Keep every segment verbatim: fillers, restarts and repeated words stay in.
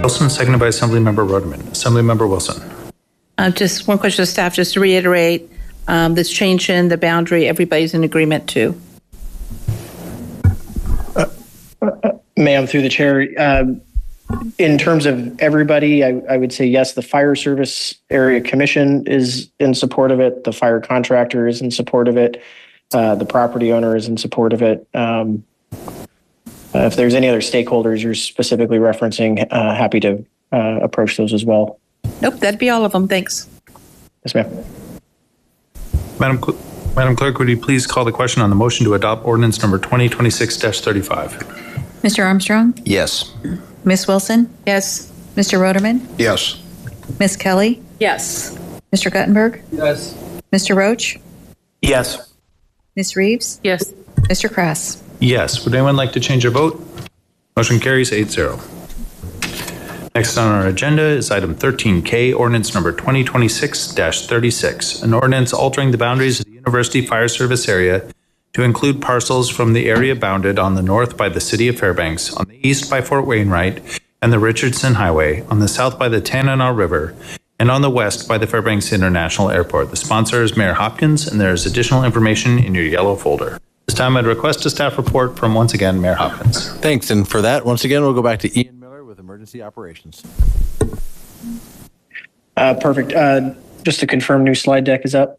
Wilson, seconded by Assemblymember Roderman. Assemblymember Wilson. Uh, just one question to staff, just to reiterate, um, this change in the boundary, everybody's in agreement to. Uh, uh, Ma'am, through the chair, um, in terms of everybody, I, I would say yes, the Fire Service Area Commission is in support of it. The fire contractor is in support of it. Uh, the property owner is in support of it. Um, uh, if there's any other stakeholders you're specifically referencing, uh, happy to uh, approach those as well. Nope, that'd be all of them. Thanks. Yes, ma'am. Madam, Cl- Madam Clerk, would you please call the question on the motion to adopt ordinance number twenty twenty-six dash thirty-five? Mister Armstrong? Yes. Miz Wilson? Yes. Mister Roderman? Yes. Miz Kelly? Yes. Mister Guttenberg? Yes. Mister Roach? Yes. Miz Reeves? Yes. Mister Krass? Yes. Would anyone like to change their vote? Motion carries eight zero. Next on our agenda is item thirteen K, ordinance number twenty twenty-six dash thirty-six, an ordinance altering the boundaries of the University Fire Service area to include parcels from the area bounded on the north by the City of Fairbanks, on the east by Fort Wainwright and the Richardson Highway, on the south by the Tanana River, and on the west by the Fairbanks International Airport. The sponsor is Mayor Hopkins, and there is additional information in your yellow folder. This time I'd request a staff report from, once again, Mayor Hopkins. Thanks, and for that, once again, we'll go back to Ian Miller with Emergency Operations. Uh, perfect. Uh, just to confirm, new slide deck is up?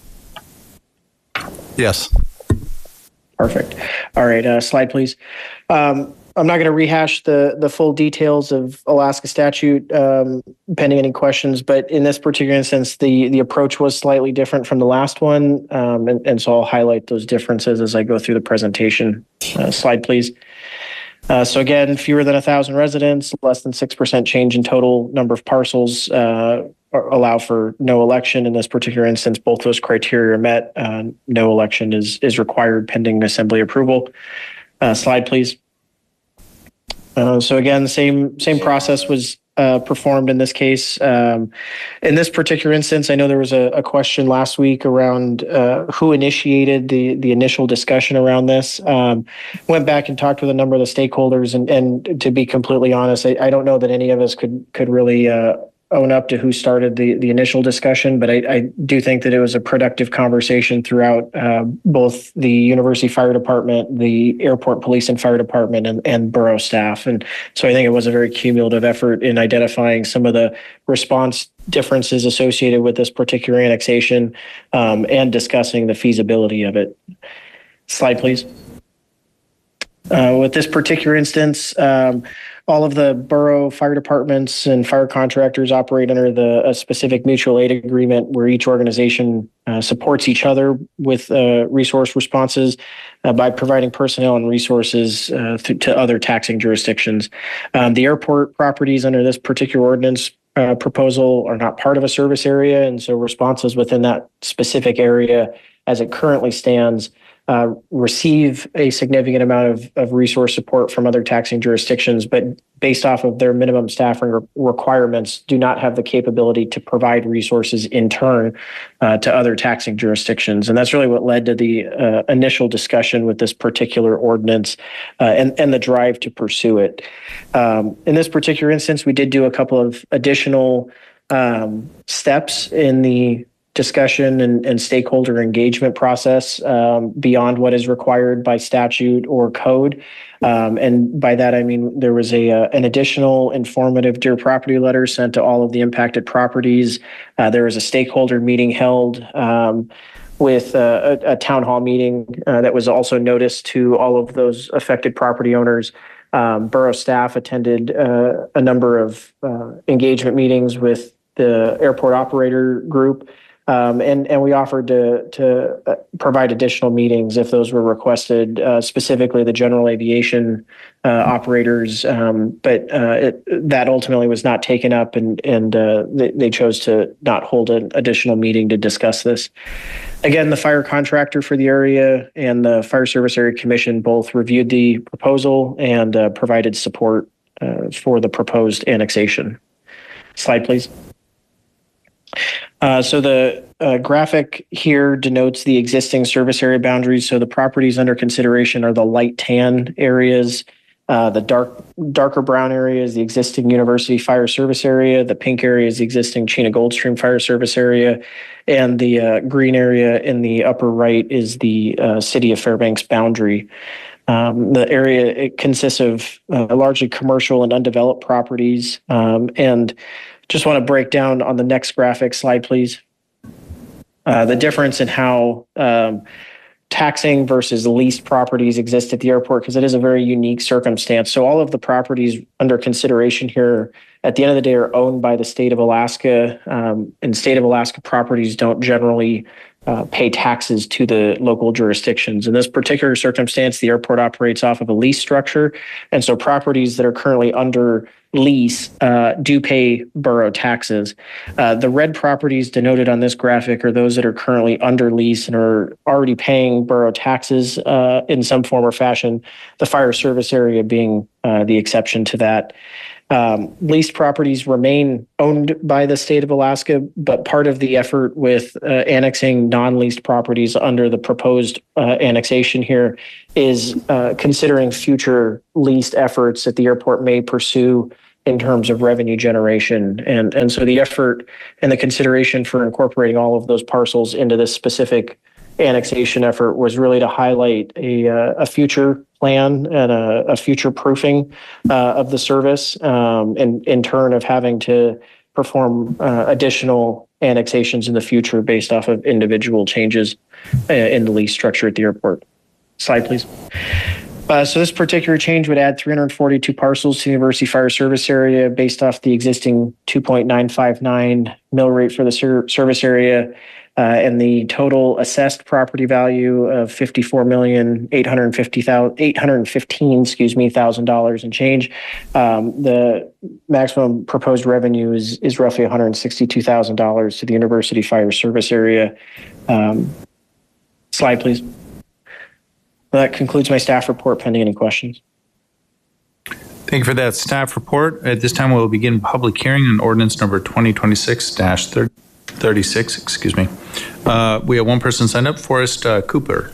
Yes. Perfect. All right, uh, slide, please. Um, I'm not going to rehash the the full details of Alaska statute, um, pending any questions, but in this particular instance, the the approach was slightly different from the last one, um, and, and so I'll highlight those differences as I go through the presentation. Uh, slide, please. Uh, so again, fewer than one thousand residents, less than six percent change in total number of parcels, uh, allow for no election. In this particular instance, both those criteria are met. Uh, no election is is required pending assembly approval. Uh, slide, please. Uh, so again, the same same process was uh, performed in this case. Um, in this particular instance, I know there was a, a question last week around uh, who initiated the the initial discussion around this. Um, went back and talked with a number of the stakeholders, and, and to be completely honest, I, I don't know that any of us could could really uh, own up to who started the the initial discussion, but I, I do think that it was a productive conversation throughout uh, both the University Fire Department, the Airport Police and Fire Department, and, and borough staff. And so I think it was a very cumulative effort in identifying some of the response differences associated with this particular annexation, um, and discussing the feasibility of it. Slide, please. Uh, with this particular instance, um, all of the borough fire departments and fire contractors operate under the a specific mutual aid agreement where each organization uh, supports each other with uh, resource responses uh, by providing personnel and resources uh, th- to other taxing jurisdictions. Um, the airport properties under this particular ordinance uh, proposal are not part of a service area, and so responses within that specific area as it currently stands Uh, receive a significant amount of, of resource support from other taxing jurisdictions, but based off of their minimum staffing re- requirements, do not have the capability to provide resources in turn uh, to other taxing jurisdictions. And that's really what led to the uh, initial discussion with this particular ordinance uh, and, and the drive to pursue it. Um, in this particular instance, we did do a couple of additional um, steps in the discussion and, and stakeholder engagement process um, beyond what is required by statute or code. Um, and by that, I mean, there was a uh, an additional informative Dear Property letter sent to all of the impacted properties. Uh, there was a stakeholder meeting held um, with uh, a, a town hall meeting uh, that was also noticed to all of those affected property owners. Um, borough staff attended uh, a number of uh, engagement meetings with the airport operator group. Um, and, and we offered to, to uh, provide additional meetings if those were requested, uh, specifically the general aviation uh, operators. Um, but uh, it, that ultimately was not taken up, and, and uh, they, they chose to not hold an additional meeting to discuss this. Again, the fire contractor for the area and the Fire Service Area Commission both reviewed the proposal and uh, provided support uh, for the proposed annexation. Slide, please. Uh, so the uh, graphic here denotes the existing service area boundaries. So the properties under consideration are the light tan areas Uh, the dark, darker brown area is the existing University Fire Service area. The pink area is the existing Chena Goldstream Fire Service area. And the uh, green area in the upper right is the uh, City of Fairbanks boundary. Um, the area it consists of uh, largely commercial and undeveloped properties. Um, and just want to break down on the next graphic slide, please. Uh, the difference in how um, taxing versus leased properties exist at the airport, because it is a very unique circumstance. So all of the properties under consideration here at the end of the day are owned by the state of Alaska, um, and state of Alaska properties don't generally uh, pay taxes to the local jurisdictions. In this particular circumstance, the airport operates off of a lease structure. And so properties that are currently under lease uh, do pay borough taxes. Uh, the red properties denoted on this graphic are those that are currently under lease and are already paying borough taxes uh, in some form or fashion, the fire service area being uh, the exception to that. Um, leased properties remain owned by the state of Alaska, but part of the effort with uh, annexing non-leased properties under the proposed uh, annexation here is uh, considering future leased efforts that the airport may pursue in terms of revenue generation. And, and so the effort and the consideration for incorporating all of those parcels into this specific annexation effort was really to highlight a, uh, a future plan and a, a future proofing uh, of the service, um, and in turn of having to perform uh, additional annexations in the future based off of individual changes uh, in the lease structure at the airport. Slide, please. Uh, so this particular change would add three hundred forty-two parcels to the University Fire Service area based off the existing two point nine five nine mill rate for the ser- service area. Uh, and the total assessed property value of fifty-four million eight hundred fifty thousand eight hundred fifteen, excuse me, thousand dollars and change. Um, the maximum proposed revenue is is roughly one hundred sixty-two thousand dollars to the University Fire Service area. Um, slide, please. That concludes my staff report. Pending any questions. Thank you for that staff report. At this time, we'll begin public hearing on ordinance number twenty twenty-six dash thirty-six. Excuse me. Uh, we have one person signed up, Forrest uh, Cooper.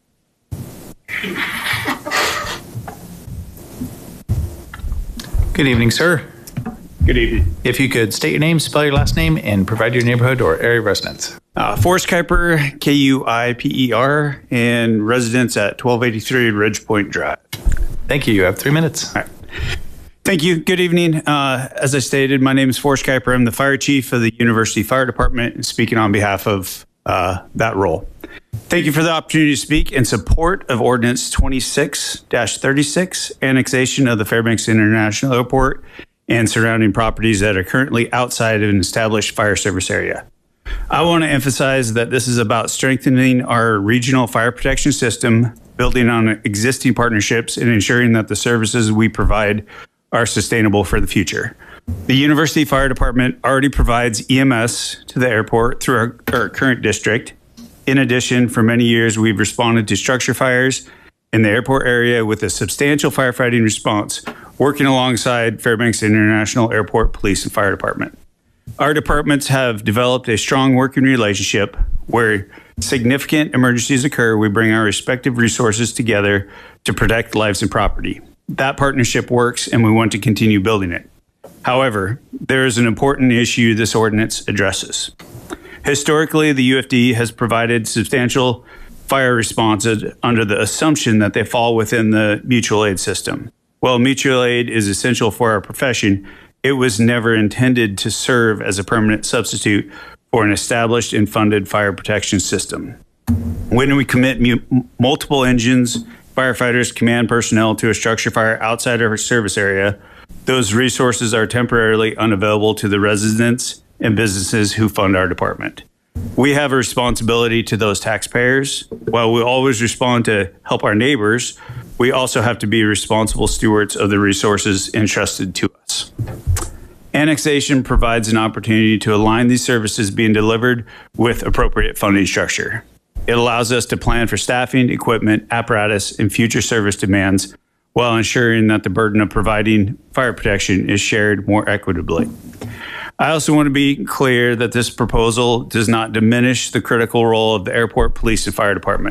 Good evening, sir. Good evening. If you could state your name, spell your last name, and provide your neighborhood or area residence. Uh, Forrest Kuiper, K U I P E R, and residence at twelve eighty-three Ridgepoint Drive. Thank you. You have three minutes. All right. Thank you. Good evening. Uh, as I stated, my name is Forrest Kuiper. I'm the fire chief of the University Fire Department and speaking on behalf of uh, that role. Thank you for the opportunity to speak in support of Ordinance twenty-six dash thirty-six, annexation of the Fairbanks International Airport and surrounding properties that are currently outside of an established fire service area. I want to emphasize that this is about strengthening our regional fire protection system, building on existing partnerships, and ensuring that the services we provide are sustainable for the future. The University Fire Department already provides E M S to the airport through our, our current district. In addition, for many years, we've responded to structure fires in the airport area with a substantial firefighting response, working alongside Fairbanks International Airport Police and Fire Department. Our departments have developed a strong working relationship where significant emergencies occur. We bring our respective resources together to protect lives and property. That partnership works, and we want to continue building it. However, there is an important issue this ordinance addresses. Historically, the U F D has provided substantial fire responses under the assumption that they fall within the mutual aid system. While mutual aid is essential for our profession, it was never intended to serve as a permanent substitute for an established and funded fire protection system. When we commit mu- multiple engines, firefighters, command personnel to a structure fire outside of our service area, those resources are temporarily unavailable to the residents and businesses who fund our department. We have a responsibility to those taxpayers. While we always respond to help our neighbors, we also have to be responsible stewards of the resources entrusted to us. Annexation provides an opportunity to align these services being delivered with appropriate funding structure. It allows us to plan for staffing, equipment, apparatus, and future service demands while ensuring that the burden of providing fire protection is shared more equitably. I also want to be clear that this proposal does not diminish the critical role of the airport police and fire department.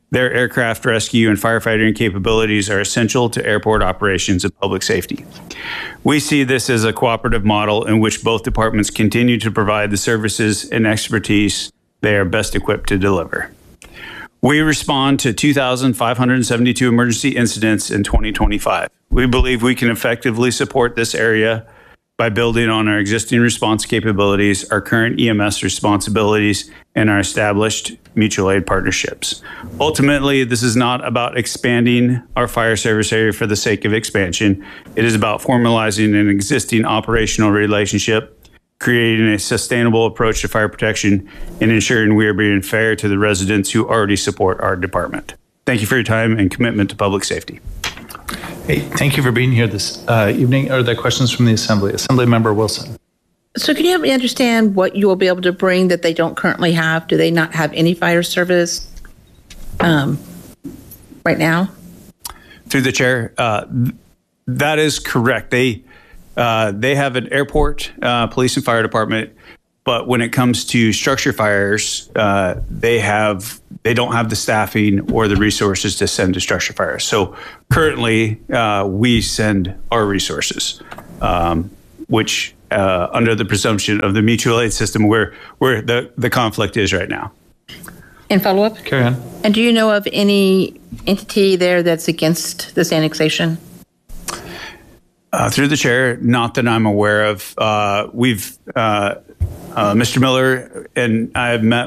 Their aircraft rescue and firefighting capabilities are essential to airport operations and public safety. We see this as a cooperative model in which both departments continue to provide the services and expertise they are best equipped to deliver. We respond to two thousand five hundred seventy-two emergency incidents in twenty twenty-five. We believe we can effectively support this area by building on our existing response capabilities, our current E M S responsibilities, and our established mutual aid partnerships. Ultimately, this is not about expanding our fire service area for the sake of expansion. It is about formalizing an existing operational relationship, creating a sustainable approach to fire protection, and ensuring we are being fair to the residents who already support our department. Thank you for your time and commitment to public safety. Hey, thank you for being here this uh, evening. Are there questions from the Assembly? Assembly Member Wilson. So can you help me understand what you will be able to bring that they don't currently have? Do they not have any fire service um, right now? Through the chair, uh, th- that is correct. They uh, they have an airport, uh, police and fire department, but when it comes to structure fires, uh, they have they don't have the staffing or the resources to send to structure fires. So currently, uh, we send our resources, um, which uh, under the presumption of the mutual aid system, where where the the conflict is right now. And follow up? Carry on. And do you know of any entity there that's against this annexation? Uh, through the chair, not that I'm aware of. Uh, we've uh, uh, Mister Miller and I have met